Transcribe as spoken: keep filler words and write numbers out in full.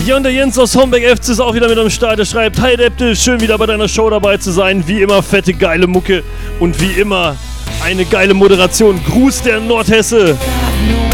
Ja, und der Jens aus Homberg F C ist auch wieder mit am Start. Der schreibt: Hi Depte, schön wieder bei deiner Show dabei zu sein. Wie immer fette, geile Mucke und wie immer eine geile Moderation. Gruß der Nordhesse.